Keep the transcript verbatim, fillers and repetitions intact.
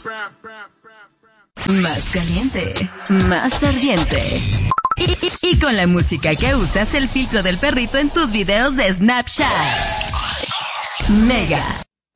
Más caliente, más ardiente. Y, y, y con la música que usas, el filtro del perrito en tus videos de Snapchat. Mega.